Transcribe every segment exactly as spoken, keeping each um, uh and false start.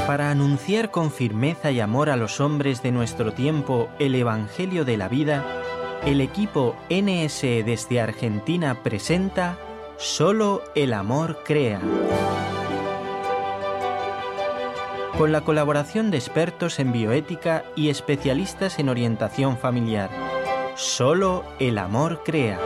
Para anunciar con firmeza y amor a los hombres de nuestro tiempo el Evangelio de la vida, el equipo N S E desde Argentina presenta Solo el amor crea. Con la colaboración de expertos en bioética y especialistas en orientación familiar. Solo el amor crea.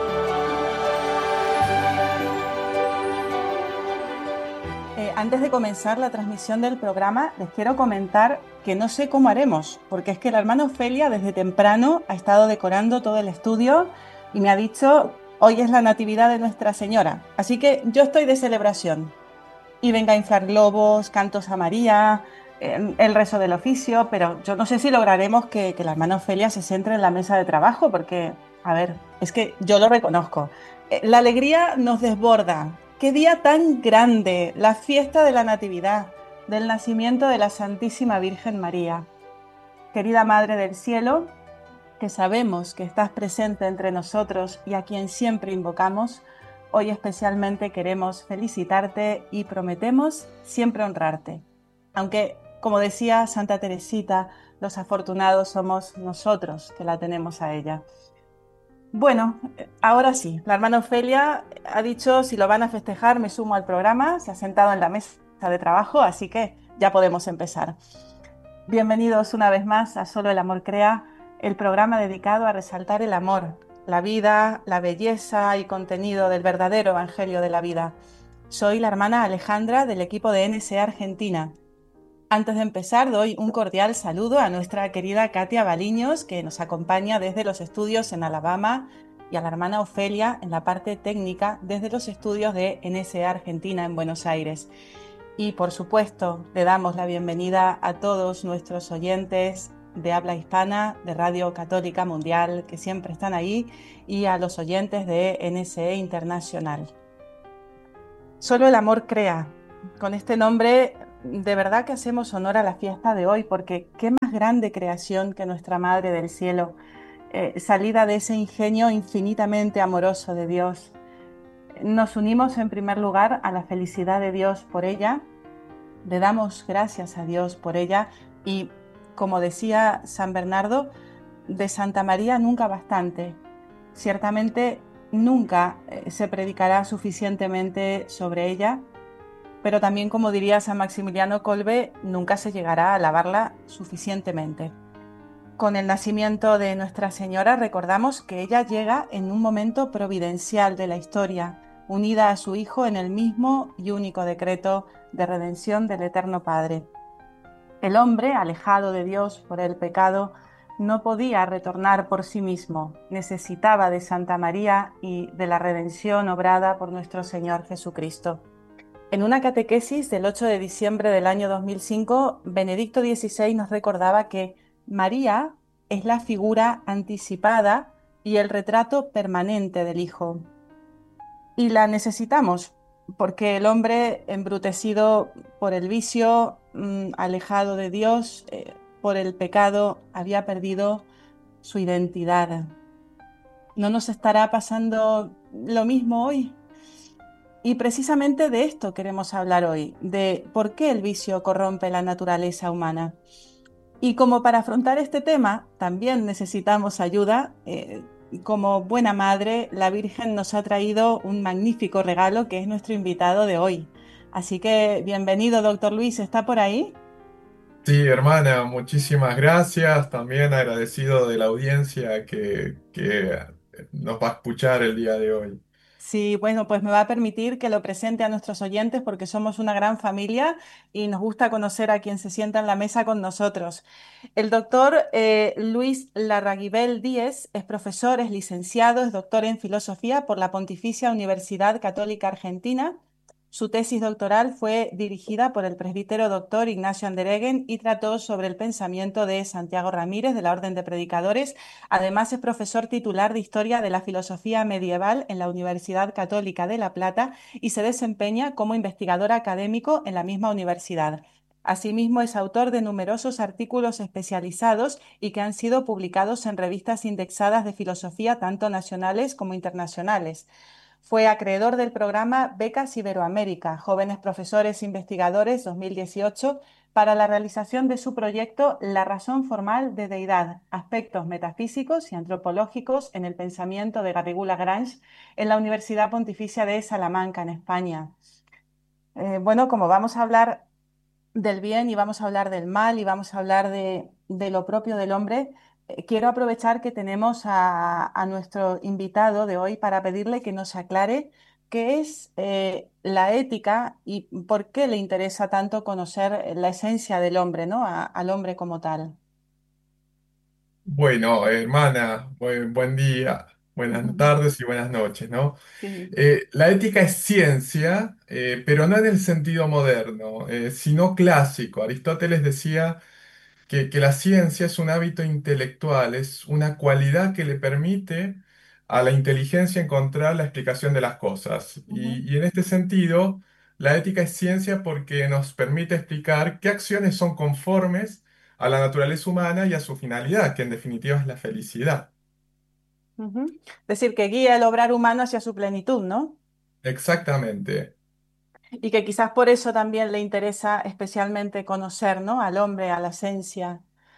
Antes de comenzar la transmisión del programa, les quiero comentar que no sé cómo haremos, porque es que la hermana Ofelia desde temprano ha estado decorando todo el estudio y me ha dicho, hoy es la Natividad de Nuestra Señora, así que yo estoy de celebración. Y venga a inflar globos, cantos a María, el rezo del oficio, pero yo no sé si lograremos que, que la hermana Ofelia se centre en la mesa de trabajo, porque, a ver, es que yo lo reconozco. La alegría nos desborda. ¡Qué día tan grande! La fiesta de la Natividad, del nacimiento de la Santísima Virgen María. Querida Madre del Cielo, que sabemos que estás presente entre nosotros y a quien siempre invocamos, hoy especialmente queremos felicitarte y prometemos siempre honrarte. Aunque, como decía Santa Teresita, los afortunados somos nosotros que la tenemos a ella. Bueno, ahora sí, la hermana Ofelia ha dicho si lo van a festejar me sumo al programa, se ha sentado en la mesa de trabajo, así que ya podemos empezar. Bienvenidos una vez más a Solo el amor crea, el programa dedicado a resaltar el amor, la vida, la belleza y contenido del verdadero Evangelio de la vida. Soy la hermana Alejandra del equipo de N S E Argentina. Antes de empezar, doy un cordial saludo a nuestra querida Katia Baliños, que nos acompaña desde los estudios en Alabama, y a la hermana Ofelia en la parte técnica desde los estudios de N S E Argentina en Buenos Aires. Y por supuesto, le damos la bienvenida a todos nuestros oyentes de habla hispana, de Radio Católica Mundial, que siempre están ahí, y a los oyentes de N S E Internacional. Solo el amor crea. Con este nombre, de verdad que hacemos honor a la fiesta de hoy, porque qué más grande creación que nuestra Madre del Cielo, eh, salida de ese ingenio infinitamente amoroso de Dios. Nos unimos en primer lugar a la felicidad de Dios por ella, le damos gracias a Dios por ella y, como decía San Bernardo, de Santa María nunca bastante. Ciertamente nunca se predicará suficientemente sobre ella, pero también, como diría San Maximiliano Kolbe, nunca se llegará a alabarla suficientemente. Con el nacimiento de Nuestra Señora recordamos que ella llega en un momento providencial de la historia, unida a su Hijo en el mismo y único decreto de redención del Eterno Padre. El hombre, alejado de Dios por el pecado, no podía retornar por sí mismo, necesitaba de Santa María y de la redención obrada por nuestro Señor Jesucristo. En una catequesis del ocho de diciembre del año dos mil cinco, Benedicto dieciséis nos recordaba que María es la figura anticipada y el retrato permanente del Hijo. Y la necesitamos, porque el hombre embrutecido por el vicio, mmm, alejado de Dios, eh, por el pecado, había perdido su identidad. ¿No nos estará pasando lo mismo hoy? Y precisamente de esto queremos hablar hoy, de por qué el vicio corrompe la naturaleza humana. Y como para afrontar este tema también necesitamos ayuda, eh, como buena madre, la Virgen nos ha traído un magnífico regalo que es nuestro invitado de hoy. Así que bienvenido, doctor Luis, ¿está por ahí? Sí, hermana, muchísimas gracias. También agradecido de la audiencia que, que nos va a escuchar el día de hoy. Sí, bueno, pues me va a permitir que lo presente a nuestros oyentes porque somos una gran familia y nos gusta conocer a quien se sienta en la mesa con nosotros. El doctor eh, Luis Larraguibel Díez es profesor, es licenciado, es doctor en filosofía por la Pontificia Universidad Católica Argentina. Su tesis doctoral fue dirigida por el presbítero doctor Ignacio Andereguen y trató sobre el pensamiento de Santiago Ramírez de la Orden de Predicadores. Además, es profesor titular de Historia de la Filosofía Medieval en la Universidad Católica de La Plata y se desempeña como investigador académico en la misma universidad. Asimismo, es autor de numerosos artículos especializados y que han sido publicados en revistas indexadas de filosofía tanto nacionales como internacionales. Fue acreedor del programa Becas Iberoamérica, Jóvenes Profesores Investigadores dos mil dieciocho, para la realización de su proyecto La razón formal de deidad, aspectos metafísicos y antropológicos en el pensamiento de Garrigou Lagrange en la Universidad Pontificia de Salamanca, en España. Eh, bueno, como vamos a hablar del bien y vamos a hablar del mal y vamos a hablar de, de lo propio del hombre, eh, quiero aprovechar que tenemos a, a nuestro invitado de hoy para pedirle que nos aclare qué es eh, la ética y por qué le interesa tanto conocer la esencia del hombre, ¿no? A- al hombre como tal. Bueno, hermana, buen, buen día, buenas tardes y buenas noches, ¿no? Sí. Eh, la ética es ciencia, eh, pero no en el sentido moderno, eh, sino clásico. Aristóteles decía que, que la ciencia es un hábito intelectual, es una cualidad que le permite a la inteligencia encontrar la explicación de las cosas. Ujú, Y, y en este sentido, la ética es ciencia porque nos permite explicar qué acciones son conformes a la naturaleza humana y a su finalidad, que en definitiva es la felicidad. ujú. Es decir, que guía el obrar humano hacia su plenitud, ¿no? Exactamente. Y que quizás por eso también le interesa especialmente conocer, ¿no? Al hombre, a la esencia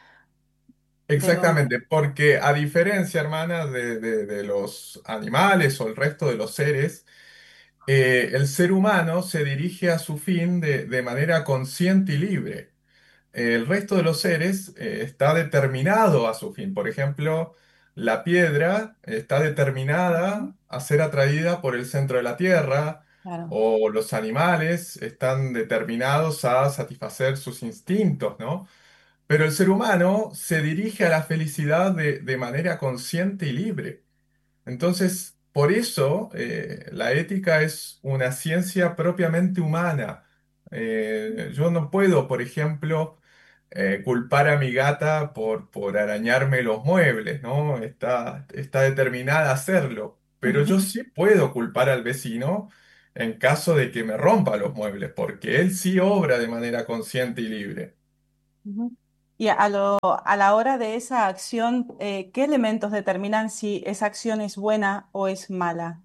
del hombre. Exactamente, porque a diferencia, hermana, de, de- de los animales o el resto de los seres, eh, el ser humano se dirige a su fin de, de manera consciente y libre. El resto de los seres eh, está determinado a su fin. Por ejemplo, la piedra está Ujú, determinada a ser atraída por el centro de la Tierra, claro. o los animales están determinados a satisfacer sus instintos, ¿no? Pero el ser humano se dirige a la felicidad de, de manera consciente y libre. Entonces, por eso eh, la ética es una ciencia propiamente humana. Eh, yo no puedo, por ejemplo, eh, culpar a mi gata por, por arañarme los muebles, ¿no? Está, está determinada a hacerlo. Pero yo sí puedo culpar al vecino en caso de que me rompa los muebles, porque él sí obra de manera consciente y libre. Ujú. Y a lo- a la hora de esa acción, eh, ¿qué elementos determinan si esa acción es buena o es mala?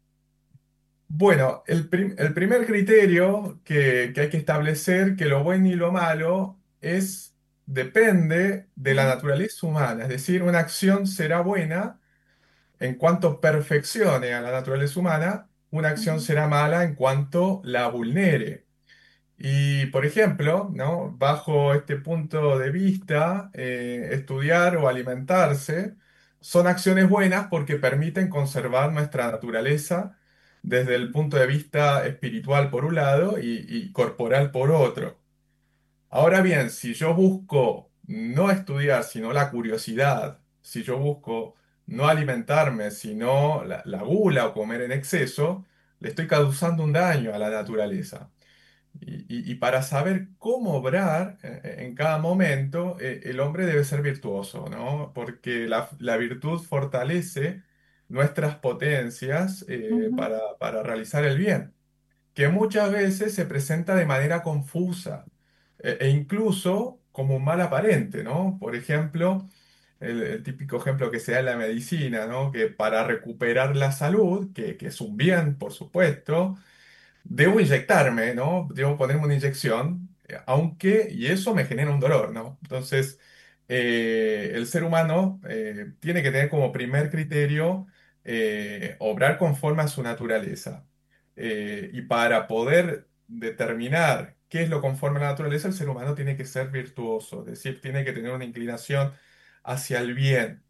Bueno, el, prim- el primer criterio que, que hay que establecer, que lo bueno y lo malo, es, depende de la Ujú, naturaleza humana. Es decir, una acción será buena en cuanto perfeccione a la naturaleza humana, una acción ujú, será mala en cuanto la vulnere. Y, por ejemplo, ¿no? Bajo este punto de vista, eh, estudiar o alimentarse son acciones buenas porque permiten conservar nuestra naturaleza desde el punto de vista espiritual por un lado y, y corporal por otro. Ahora bien, si yo busco no estudiar, sino la curiosidad, si yo busco no alimentarme, sino la, la gula o comer en exceso, le estoy causando un daño a la naturaleza. Y, y- y para saber cómo obrar eh, eh, en cada momento, eh, el hombre debe ser virtuoso, ¿no? Porque la, la virtud fortalece nuestras potencias eh, ujú, para, para realizar el bien, que muchas veces se presenta de manera confusa e, e incluso como un mal aparente, ¿no? Por ejemplo, el, el típico ejemplo que se da en la medicina, ¿no? Que para recuperar la salud, que que es un bien, por supuesto, debo inyectarme, ¿no? Debo ponerme una inyección, eh, aunque, y eso me genera un dolor, ¿no? Entonces, eh, el ser humano eh, tiene que tener como primer criterio eh, obrar conforme a su naturaleza. Eh, y para poder determinar qué es lo conforme a la naturaleza, el ser humano tiene que ser virtuoso, es decir, tiene que tener una inclinación hacia el bien.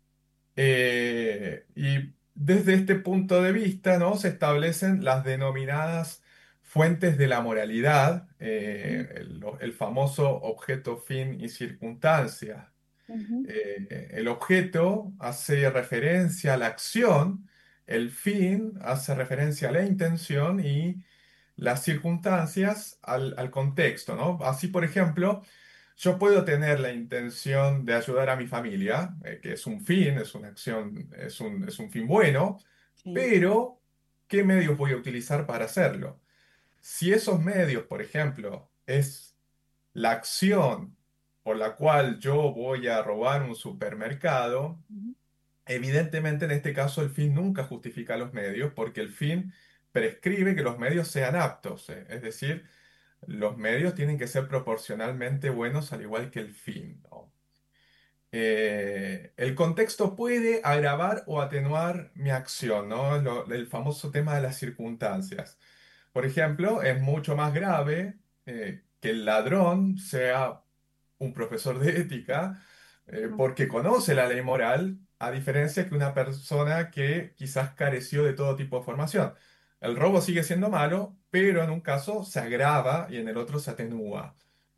Eh, y desde este punto de vista, ¿no? Se establecen las denominadas fuentes de la moralidad, eh, el, el famoso objeto, fin y circunstancia. ujú, Eh, el objeto hace referencia a la acción, el fin hace referencia a la intención y las circunstancias al, al contexto, ¿no? Así, por ejemplo, yo puedo tener la intención de ayudar a mi familia, eh, que es un fin, es una acción, es un, es un fin bueno, sí, pero ¿qué medios voy a utilizar para hacerlo? Si esos medios, por ejemplo, es la acción por la cual yo voy a robar un supermercado, Evidentemente, en este caso, el fin nunca justifica los medios porque el fin prescribe que los medios sean aptos, eh, Es decir, los medios tienen que ser proporcionalmente buenos al igual que el fin, ¿no? Eh, el contexto puede agravar o atenuar mi acción, ¿no? Lo- el famoso tema de las circunstancias. Por ejemplo, es mucho más grave eh, que el ladrón sea un profesor de ética eh, Mm. porque conoce la ley moral, a diferencia que una persona que quizás careció de todo tipo de formación. El robo sigue siendo malo, pero en un caso se agrava y en el otro se atenúa.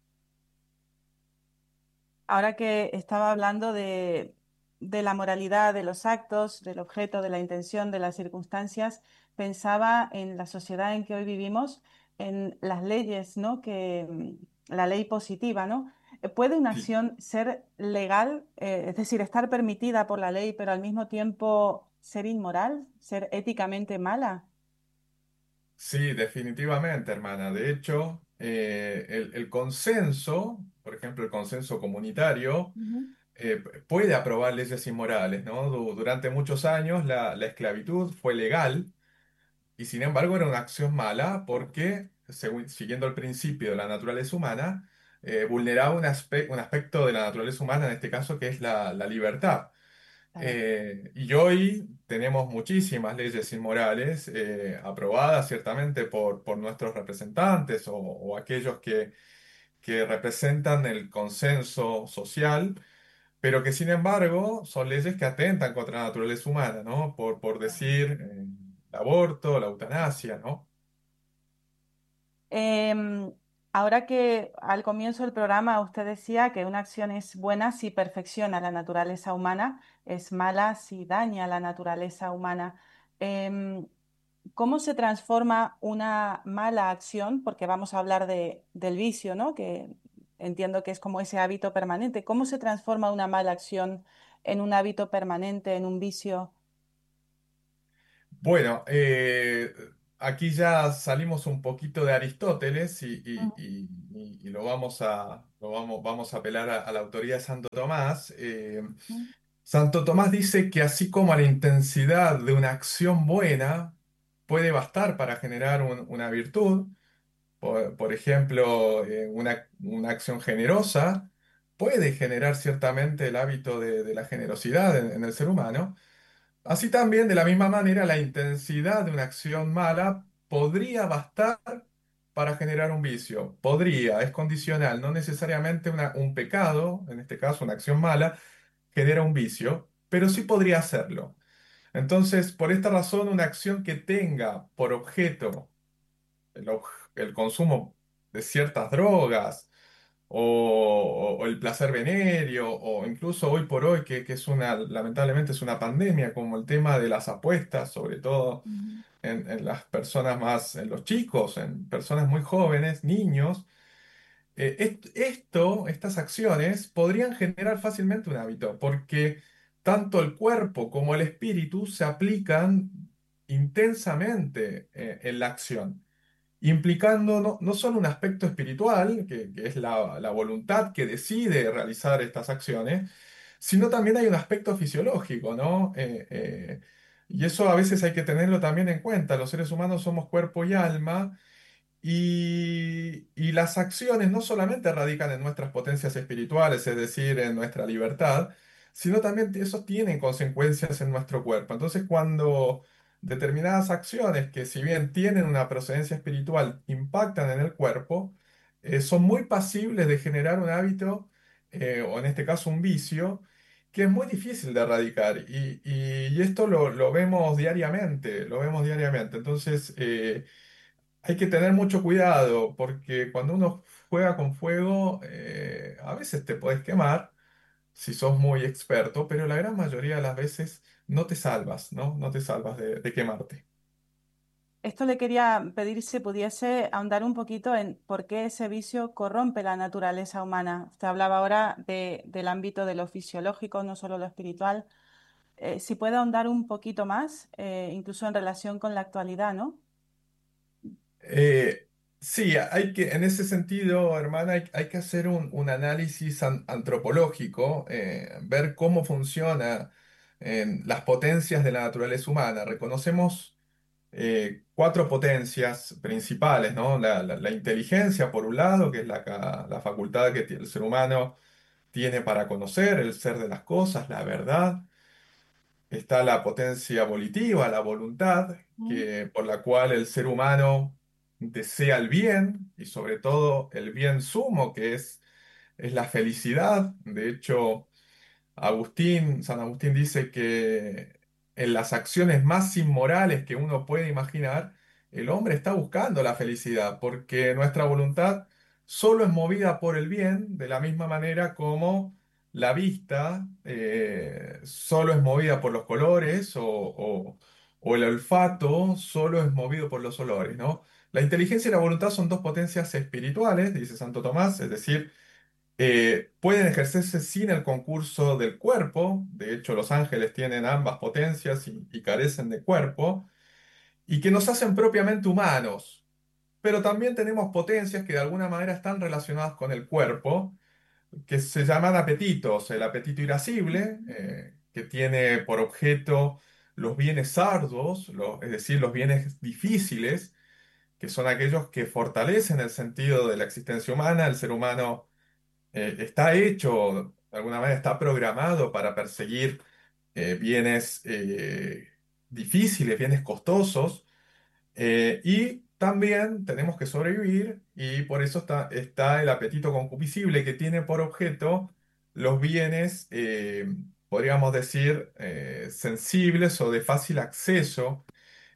Ahora que estaba hablando de, de la moralidad de los actos, del objeto, de la intención, de las circunstancias, pensaba en la sociedad en que hoy vivimos, en las leyes, ¿no? Que mm, la ley positiva, ¿no? Eh, ¿Puede una Sí. acción ser legal, eh, es decir, estar permitida por la ley, pero al mismo tiempo ser inmoral, ser éticamente mala? Sí, definitivamente, hermana. De hecho, eh, el, el consenso, por ejemplo, el consenso comunitario, Ujú. eh, puede aprobar leyes inmorales, ¿no? Du- Durante muchos años la, la esclavitud fue legal y sin embargo era una acción mala porque, según- siguiendo el principio de la naturaleza humana, eh, vulneraba un, aspe- un aspecto de la naturaleza humana, en este caso, que es la la libertad. Claro. Eh, y hoy tenemos muchísimas leyes inmorales eh, aprobadas ciertamente por, por nuestros representantes o, o aquellos que, que representan el consenso social, pero que sin embargo son leyes que atentan contra la naturaleza humana, ¿no? Por, por decir eh, el aborto, la eutanasia, ¿no? Em, Ahora que al comienzo del programa usted decía que una acción es buena si perfecciona la naturaleza humana, es mala si daña la naturaleza humana. Em, ¿Cómo se transforma una mala acción? Porque vamos a hablar de, del vicio, ¿no? Que entiendo que es como ese hábito permanente. ¿Cómo se transforma una mala acción en un hábito permanente, en un vicio? Bueno, eh, aquí ya salimos un poquito de Aristóteles y, y- Ujú, y- y- y lo vamos a, lo vamos, vamos a apelar a, a la autoría de Santo Tomás. Eh, ujú, Santo Tomás dice que así como la intensidad de una acción buena puede bastar para generar un- una virtud, por, por ejemplo, eh, una, una acción generosa puede generar ciertamente el hábito de, de la generosidad en en el ser humano. Así también, de la misma manera, la intensidad de una acción mala podría bastar para generar un vicio. Podría, es condicional, no necesariamente una- un pecado, en este caso una acción mala, genera un vicio, pero sí podría hacerlo. Entonces, por esta razón, una acción que tenga por objeto el, oj- el consumo de ciertas drogas o, o el placer venéreo o incluso hoy por hoy que, que es una, lamentablemente es una pandemia como el tema de las apuestas, sobre todo ujú. en, en las personas más, en los chicos, en personas muy jóvenes, niños. Eh, est- esto, estas acciones podrían generar fácilmente un hábito porque tanto el cuerpo como el espíritu se aplican intensamente eh, en la acción implicando no, no solo un aspecto espiritual, que, que es la, la voluntad que decide realizar estas acciones, sino también hay un aspecto fisiológico, ¿no? Eh, eh, y eso a veces hay que tenerlo también en cuenta. Los seres humanos somos cuerpo y alma, y, y las acciones no solamente radican en nuestras potencias espirituales, es decir, en nuestra libertad, sino también eso tiene consecuencias en nuestro cuerpo. Entonces, cuando determinadas acciones que si bien tienen una procedencia espiritual, impactan en el cuerpo, eh, son muy pasibles de generar un hábito, eh, o en este caso un vicio, que es muy difícil de erradicar. Y, y- y esto lo, lo vemos diariamente, lo vemos diariamente. Entonces, eh, hay que tener mucho cuidado porque cuando uno juega con fuego, eh, a veces te puedes quemar si sos muy experto, pero la gran mayoría de las veces no te salvas, ¿no? No te salvas de, de quemarte. Esto le quería pedir si pudiese ahondar un poquito en por qué ese vicio corrompe la naturaleza humana. Usted hablaba ahora de- del ámbito de lo fisiológico, no solo lo espiritual. Eh, si puede ahondar un poquito más, eh, incluso en relación con la actualidad, ¿no? Eh, sí, hay que, en ese sentido, hermana, hay, hay que hacer un, un análisis an- antropológico, eh, ver cómo funciona en las potencias de la naturaleza humana. Reconocemos eh, cuatro potencias principales, ¿no? La, la- la inteligencia, por un lado, que es la, ca- la facultad que tiene el ser humano tiene para conocer el ser de las cosas, la verdad. Está la potencia volitiva, la voluntad, Mm. que, por la cual el ser humano desea el bien y sobre todo el bien sumo, que es, es la felicidad. De hecho, Agustín, San Agustín dice que en las acciones más inmorales que uno puede imaginar, el hombre está buscando la felicidad, porque nuestra voluntad solo es movida por el bien, de la misma manera como la vista eh, solo es movida por los colores o, o- o el olfato solo es movido por los olores, ¿no? La inteligencia y la voluntad son dos potencias espirituales, dice Santo Tomás, es decir, eh, pueden ejercerse sin el concurso del cuerpo. De hecho, los ángeles tienen ambas potencias y, y carecen de cuerpo, y que nos hacen propiamente humanos. Pero también tenemos potencias que de alguna manera están relacionadas con el cuerpo, que se llaman apetitos. El apetito irascible, eh, que tiene por objeto los bienes arduos, lo- es decir, los bienes difíciles, que son aquellos que fortalecen el sentido de la existencia humana. El ser humano eh, está hecho, de alguna manera está programado para perseguir eh, bienes eh, difíciles, bienes costosos, eh, y también tenemos que sobrevivir y por eso está, está el apetito concupiscible que tiene por objeto los bienes, eh, podríamos decir, eh, sensibles o de fácil acceso,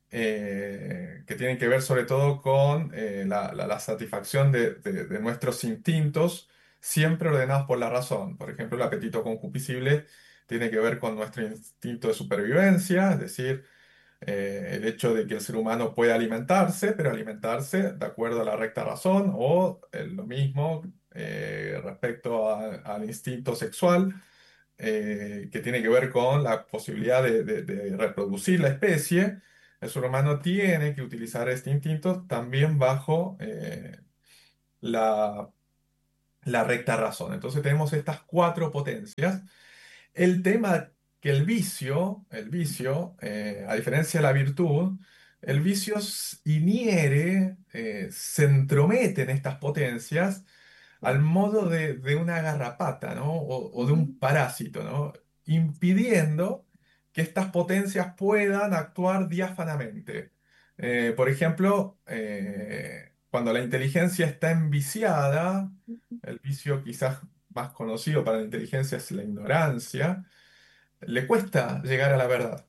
eh, que tienen que ver sobre todo con eh, la, la- la satisfacción de, de- de nuestros instintos, siempre ordenados por la razón. Por ejemplo, el apetito concupiscible tiene que ver con nuestro instinto de supervivencia, es decir, eh, el hecho de que el ser humano puede alimentarse, pero alimentarse de acuerdo a la recta razón, o eh, lo mismo eh, respecto a- al instinto sexual, eh, que tiene que ver con la posibilidad de, de- de reproducir la especie. El ser humano tiene que utilizar este instinto también bajo eh, la, la recta razón. Entonces tenemos estas cuatro potencias. El tema que el vicio, el vicio, eh, a diferencia de la virtud, el vicio s- inhiere, eh, se entromete en estas potencias al modo de, de una garrapata, ¿no? O, o de un Ujú. parásito, ¿no? Impidiendo que estas potencias puedan actuar diáfanamente. Eh, por ejemplo, eh, cuando la inteligencia está enviciada, el vicio quizás más conocido para la inteligencia es la ignorancia, le cuesta llegar a la verdad.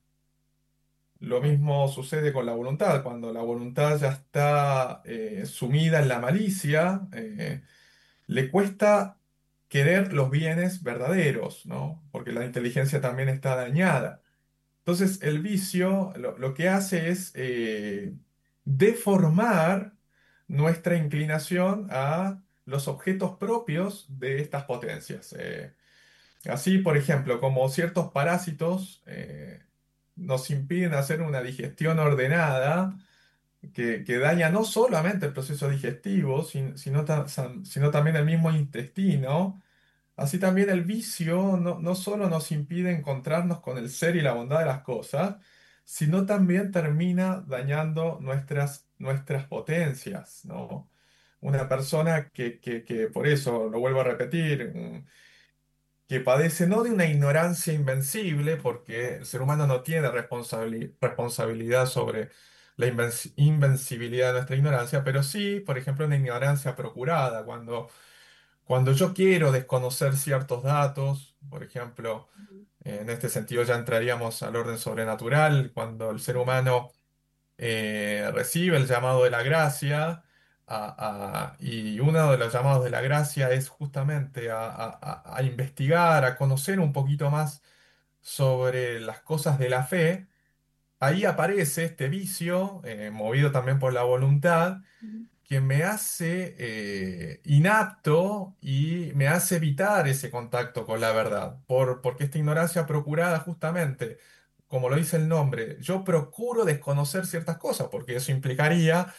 Lo mismo sucede con la voluntad. Cuando la voluntad ya está eh, sumida en la malicia, eh, le cuesta querer los bienes verdaderos, ¿no? Porque la inteligencia también está dañada. Entonces, el vicio lo, lo que hace es eh, deformar nuestra inclinación a los objetos propios de estas potencias. Eh, así, por ejemplo, como ciertos parásitos eh, nos impiden hacer una digestión ordenada, que, que daña no solamente el proceso digestivo, sin- sino, ta- san- sino también el mismo intestino. Así también el vicio no, no solo nos impide encontrarnos con el ser y la bondad de las cosas, sino también termina dañando nuestras, nuestras potencias, ¿no? Una persona que, que, que, por eso, lo vuelvo a repetir, mm, que padece no de una ignorancia invencible, porque el ser humano no tiene responsabili- responsabilidad sobre la invenci- invencibilidad de nuestra ignorancia, pero sí, por ejemplo, una ignorancia procurada, cuando, cuando yo quiero desconocer ciertos datos, por ejemplo, en este sentido ya entraríamos al orden sobrenatural, cuando el ser humano eh, recibe el llamado de la gracia, a- a- y uno de los llamados de la gracia es justamente a, a- a- a investigar, a conocer un poquito más sobre las cosas de la fe. Ahí aparece este vicio, eh, movido también por la voluntad, que me hace eh, inapto y me hace evitar ese contacto con la verdad, por, porque esta ignorancia procurada justamente, como lo dice el nombre, yo procuro desconocer ciertas cosas, porque eso implicaría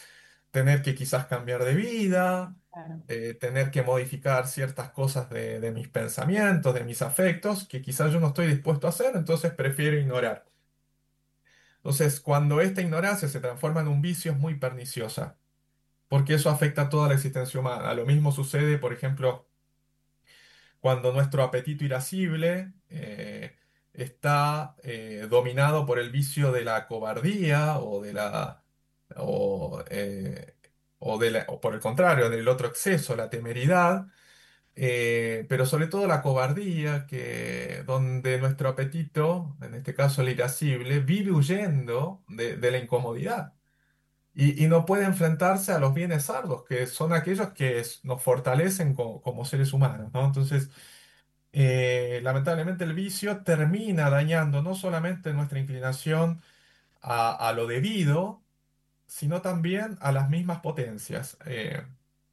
tener que quizás cambiar de vida, Claro. eh, tener que modificar ciertas cosas de, de mis pensamientos, de mis afectos, que quizás yo no estoy dispuesto a hacer, entonces prefiero ignorar. Entonces, cuando esta ignorancia se transforma en un vicio, es muy perniciosa, porque eso afecta a toda la existencia humana. Lo mismo sucede, por ejemplo, cuando nuestro apetito irascible eh, está eh, dominado por el vicio de la cobardía o de la o, eh, o de la- o por el contrario, del otro exceso, la temeridad, eh, pero sobre todo la cobardía, que donde nuestro apetito, en este caso el irascible, vive huyendo de, de la incomodidad. Y, y no puede enfrentarse a los bienes sardos, que son aquellos que es- nos fortalecen co- como seres humanos, ¿no? Entonces, eh, lamentablemente el vicio termina dañando no solamente nuestra inclinación a, a lo debido, sino también a las mismas potencias. Eh,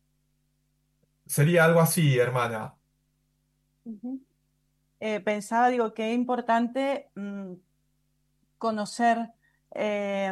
sería algo así, hermana. Ujú. Eh, pensaba, digo, qué importante mm, conocer eh,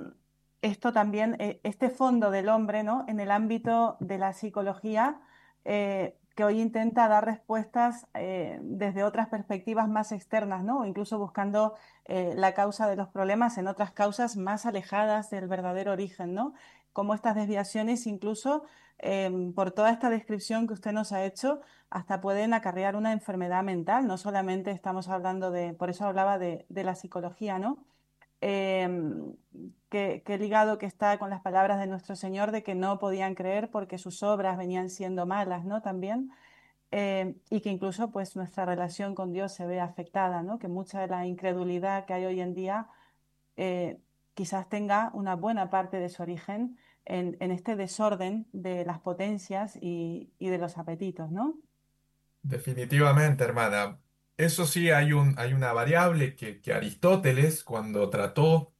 esto también, eh, este fondo del hombre, ¿no? En el ámbito de la psicología, eh, que hoy intenta dar respuestas eh, desde otras perspectivas más externas, ¿no? O incluso buscando eh, la causa de los problemas en otras causas más alejadas del verdadero origen, ¿no? Como estas desviaciones, incluso eh, por toda esta descripción que usted nos ha hecho, hasta pueden acarrear una enfermedad mental. No solamente estamos hablando de, por eso hablaba de, de la psicología, ¿no? Em, que, que ligado que está con las palabras de nuestro Señor de que no podían creer porque sus obras venían siendo malas, ¿no? También, em, y que incluso pues nuestra relación con Dios se ve afectada, ¿no? Que mucha de la incredulidad que hay hoy en día eh, quizás tenga una buena parte de su origen en, en este desorden de las potencias y, y de los apetitos, ¿no? Definitivamente, hermana. Eso sí, hay un, hay una variable que, que Aristóteles, cuando trató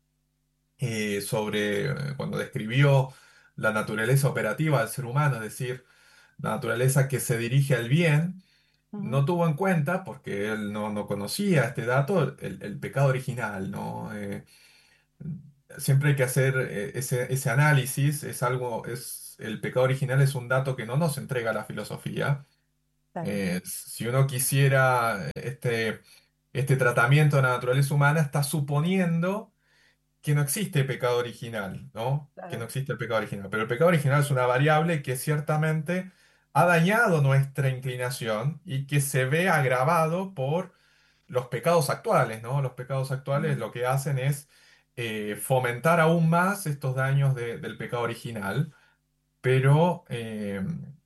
eh, sobre, eh, cuando describió la naturaleza operativa del ser humano, es decir, la naturaleza que se dirige al bien, Ujú. no tuvo en cuenta, porque él no, no conocía este dato, el, el pecado original, ¿no? Eh, siempre hay que hacer eh, ese, ese análisis, es algo, es, el pecado original es un dato que no nos entrega la filosofía. Claro. Eh, si uno quisiera este, este tratamiento de la naturaleza humana, está suponiendo que no existe pecado original, ¿no? Que no Claro. existe el pecado original. Pero el pecado original es una variable que ciertamente ha dañado nuestra inclinación y que se ve agravado por los pecados actuales, ¿no? Los pecados actuales Ujú. lo que hacen es eh, fomentar aún más estos daños de- del pecado original, pero eh,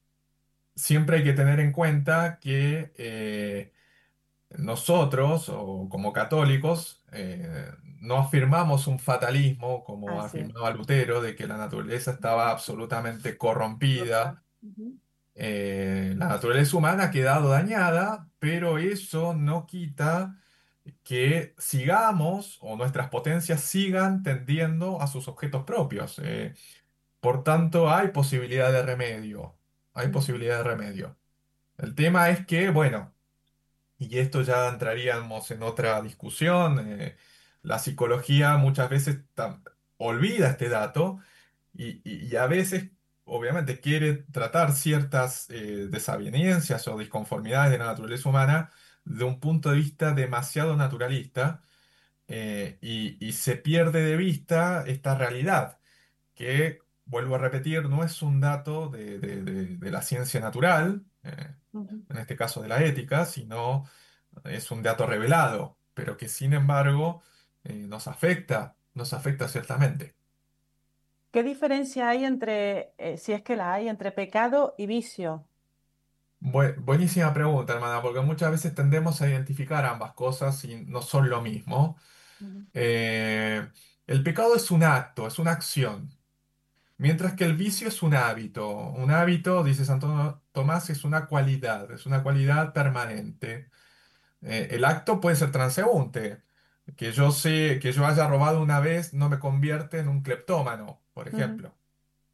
siempre hay que tener en cuenta que eh, nosotros, o como católicos, eh, no afirmamos un fatalismo como Así es. afirmaba Lutero, de que la naturaleza estaba Ujú. absolutamente Rota. corrompida. Ujú. Eh, la naturaleza humana ha quedado dañada, pero eso no quita que sigamos o nuestras potencias sigan tendiendo a sus objetos propios. Eh, por tanto, hay posibilidad de remedio. Hay Ujú. posibilidad de remedio. El tema es que, bueno, y esto ya entraríamos en otra discusión. Eh, la psicología muchas veces tam- olvida este dato y, y- y a veces, obviamente, quiere tratar ciertas eh, desavenencias o disconformidades de la naturaleza humana de un punto de vista demasiado naturalista, eh, y, y se pierde de vista esta realidad que, vuelvo a repetir, no es un dato de, de- de- de la ciencia natural, eh, Ujú. en este caso de la ética, sino es un dato revelado, pero que sin embargo eh, nos afecta, nos afecta ciertamente. ¿Qué diferencia hay entre, eh, si es que la hay, entre pecado y vicio? Bue- buenísima pregunta, hermana, porque muchas veces tendemos a identificar ambas cosas y no son lo mismo. Ujú. Eh, el pecado es un acto, es una acción, mientras que el vicio es un hábito. Un hábito, dice Santo Tomás, es una cualidad, es una cualidad permanente. Eh, el acto puede ser transeúnte. Que yo sé, que yo haya robado una vez no me convierte en un cleptómano, por Ujú. ejemplo.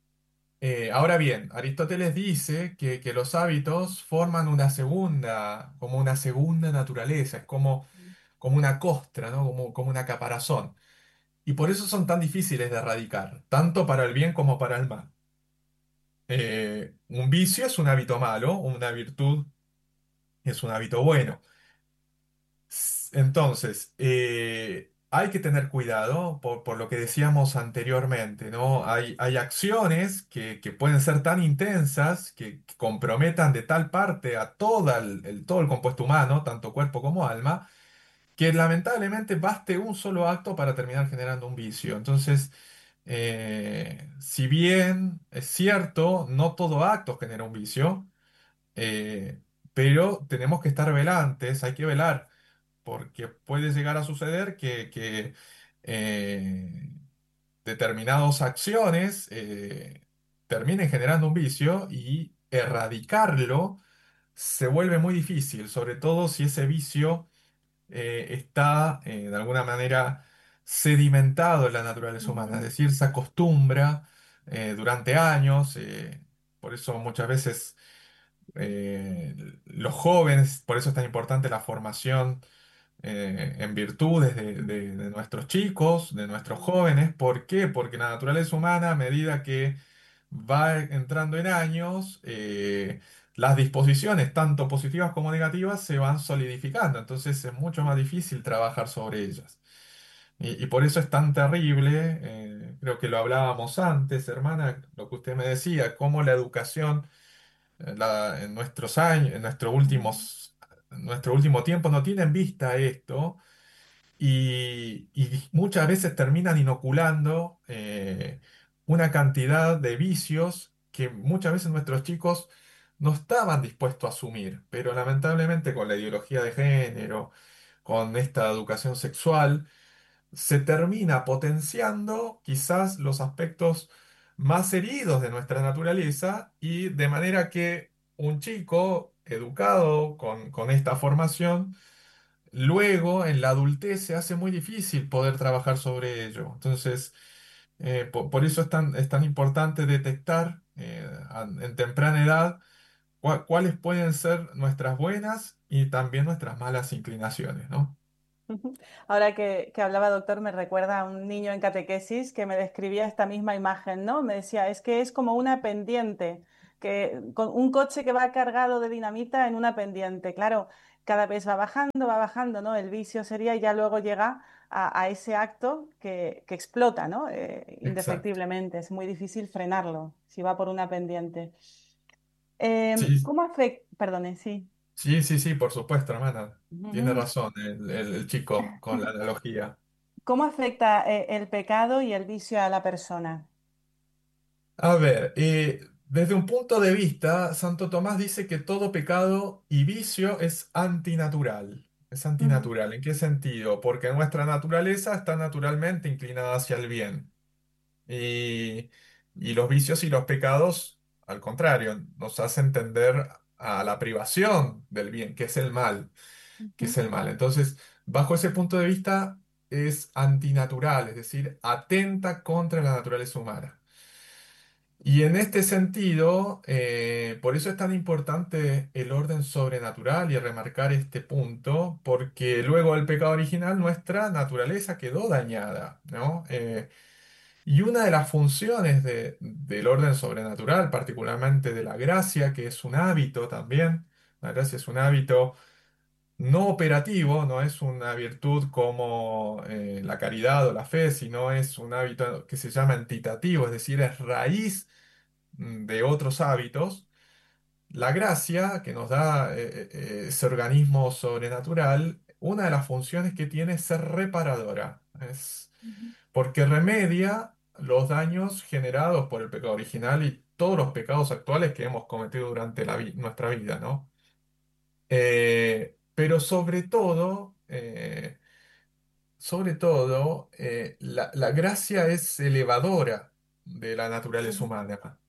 Eh, ahora bien, Aristóteles dice que, que los hábitos forman una segunda, como una segunda naturaleza, es como, como una costra, ¿no? Como, como una caparazón. y por eso son tan difíciles de erradicar, tanto para el bien como para el mal. Eh, un vicio es un hábito malo, una virtud es un hábito bueno. S- Entonces, eh, hay que tener cuidado por, por lo que decíamos anteriormente, ¿no? Hay, hay acciones que, que pueden ser tan intensas que, que comprometan de tal parte a toda el, el- todo el compuesto humano, tanto cuerpo como alma, que lamentablemente baste un solo acto para terminar generando un vicio. Entonces, eh, si bien es cierto, no todo acto genera un vicio, eh, pero tenemos que estar velantes, hay que velar porque puede llegar a suceder que, que, eh, determinadas acciones eh, terminen generando un vicio y erradicarlo se vuelve muy difícil, sobre todo si ese vicio eh, está eh, de alguna manera sedimentado en la naturaleza humana, es Ujú, decir, se acostumbra eh, durante años. Eh, por eso muchas veces eh, los jóvenes, por eso es tan importante la formación eh, en virtudes de, de- de nuestros chicos, de nuestros jóvenes. ¿Por qué? Porque la naturaleza humana, a medida que va entrando en años, eh, las disposiciones, tanto positivas como negativas, se van solidificando. Entonces es mucho más difícil trabajar sobre ellas. Y, y por eso es tan terrible, eh, creo que lo hablábamos antes, hermana, lo que usted me decía, cómo la educación en, la- en nuestros años, en nuestros ujú, últimos, en nuestro último tiempo no tiene en vista esto y, y muchas veces terminan inoculando eh, una cantidad de vicios que muchas veces nuestros chicos no estaban dispuestos a asumir, pero lamentablemente con la ideología de género, con esta educación sexual, se termina potenciando quizás los aspectos más heridos de nuestra naturaleza y de manera que un chico educado con, con esta formación, luego en la adultez se hace muy difícil poder trabajar sobre ello. Entonces, eh, po- por, eso es tan, es tan importante detectar eh, an- en temprana edad cua- cuáles pueden ser nuestras buenas y también nuestras malas inclinaciones, ¿no? ujú. Ahora que, que hablaba, doctor, me recuerda a un niño en catequesis que me describía esta misma imagen, ¿no? Me decía, es que es como una pendiente, que con un coche que va cargado de dinamita en una pendiente. Claro, cada vez va bajando, va bajando, ¿no? El vicio sería y ya luego llega a, a ese acto que, que explota, ¿no? Eh, Exacto. indefectiblemente. Es muy difícil frenarlo si va por una pendiente. Em, Sí, ¿cómo afecta? Perdone, sí. sí, sí, sí, por supuesto, hermana. Tiene Ujú. razón el, el- el chico con la analogía. ¿Cómo afecta eh, el pecado y el vicio a la persona? A ver, eh, desde un punto de vista, Santo Tomás dice que todo pecado y vicio es antinatural. Es Ujú, antinatural. ¿En qué sentido? Porque nuestra naturaleza está naturalmente inclinada hacia el bien. Y, y los vicios y los pecados, al contrario, nos hacen tender a la privación del bien, que es el mal. Que es ujú, el mal. Entonces, bajo ese punto de vista, es antinatural, es decir, atenta contra la naturaleza humana. Y en este sentido, eh, por eso es tan importante el orden sobrenatural y remarcar este punto, porque luego del pecado original nuestra naturaleza quedó dañada, ¿no? Eh, y una de las funciones de- del orden sobrenatural, particularmente de la gracia, que es un hábito también, la gracia es un hábito no operativo, no es una virtud como eh, la caridad o la fe, sino es un hábito que se llama entitativo, es decir, es raíz mm, de otros hábitos. La gracia que nos da eh, eh, eh, ese organismo sobrenatural, una de las funciones que tiene es ser reparadora, es ujú, porque remedia los daños generados por el pecado original y todos los pecados actuales que hemos cometido durante la vi- nuestra vida, ¿no? Eh, pero sobre todo, eh, sobre todo, eh, la, la gracia es elevadora de la naturaleza ujú. humana,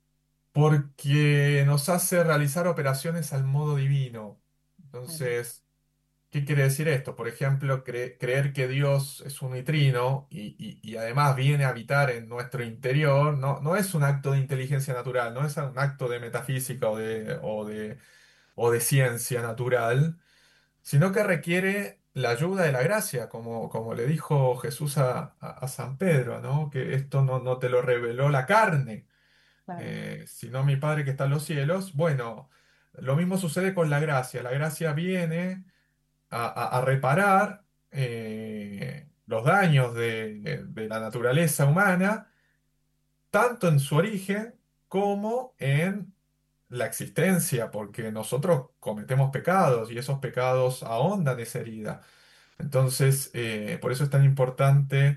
porque nos hace realizar operaciones al modo divino. Claro. Entonces, ¿qué quiere decir esto? Por ejemplo, cre- creer que Dios es un neutrino y, y- y además viene a habitar en nuestro interior, no, no es un acto de inteligencia natural, no es un acto de metafísica o de, o de, o de ciencia natural, sino que requiere la ayuda de la gracia, como, como le dijo Jesús a, a- a San Pedro, ¿no? Que esto no, no te lo reveló la carne, Claro, eh, sino mi Padre que está en los cielos. Bueno, lo mismo sucede con la gracia. La gracia viene a, a- a reparar eh, los daños de, de la naturaleza humana, tanto en su origen como en la existencia, porque nosotros cometemos pecados y esos pecados ahondan esa herida. Entonces, eh, por eso es tan importante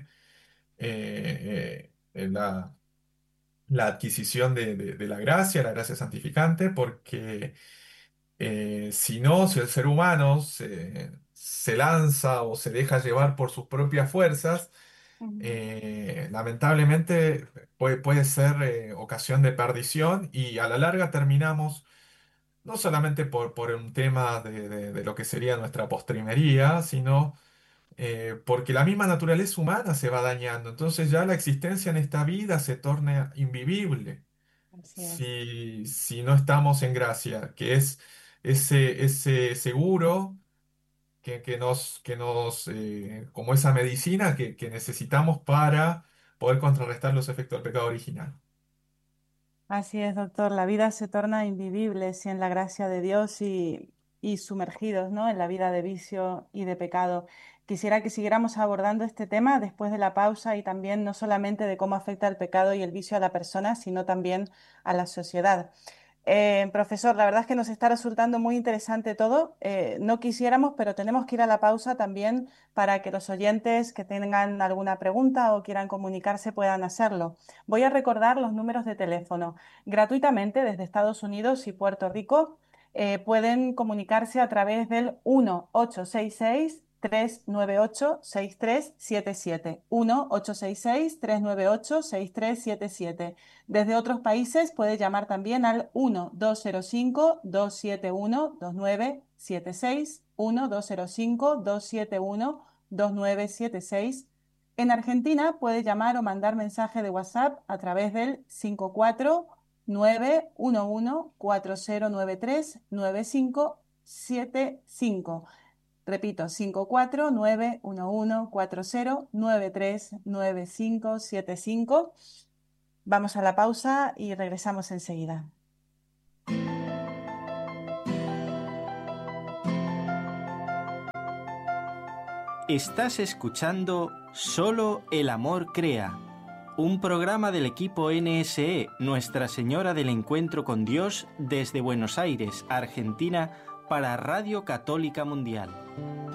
eh, eh, la, la adquisición de, de- de la gracia, la gracia santificante, porque eh, si no, si el ser humano se, se lanza o se deja llevar por sus propias fuerzas, ujú, eh, lamentablemente puede, puede ser eh, ocasión de perdición y a la larga terminamos no solamente por, por un tema de, de- de lo que sería nuestra postrimería, sino eh, porque la misma naturaleza humana se va dañando. Entonces ya la existencia en esta vida se torna invivible así es. si, si no estamos en gracia, que es ese, ese seguro que, que nos, que nos eh, como esa medicina que, que necesitamos para poder contrarrestar los efectos del pecado original. Así es, doctor. La vida se torna invivible sin la gracia de Dios y, y sumergidos, ¿no?, en la vida de vicio y de pecado. Quisiera que siguiéramos abordando este tema después de la pausa y también no solamente de cómo afecta el pecado y el vicio a la persona, sino también a la sociedad. Eh, profesor, la verdad es que nos está resultando muy interesante todo. Eh, no quisiéramos, pero tenemos que ir a la pausa también para que los oyentes que tengan alguna pregunta o quieran comunicarse puedan hacerlo. Voy a recordar los números de teléfono. Gratuitamente desde Estados Unidos y Puerto Rico eh, pueden comunicarse a través del uno ocho seis seis, tres nueve ocho, seis tres siete siete. uno ocho seis seis, tres nueve ocho, seis tres siete siete. Desde otros países puede llamar también al uno dos cero cinco, dos siete uno, dos nueve siete seis, uno dos cero cinco, dos siete uno, dos nueve siete seis. En Argentina puede llamar o mandar mensaje de WhatsApp a través del cinco cuatro nueve uno uno cuatro cero nueve tres nueve cinco siete cinco. Repito, cinco cuatro nueve uno uno cuatro cero nueve tres nueve cinco siete cinco. Vamos a la pausa y regresamos enseguida. Estás escuchando Solo el amor crea, un programa del equipo N S E, Nuestra Señora del Encuentro con Dios, desde Buenos Aires, Argentina, para Radio Católica Mundial.